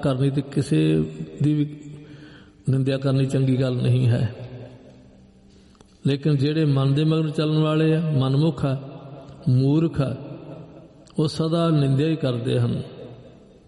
करनी तो किसी की भी निंदा करनी चंगी गल नहीं है। लेकिन जेड़े मन दे मगन चलन वाले आ, मनमुख है, मूर्ख है, वो सदा निंदा ही करते हैं।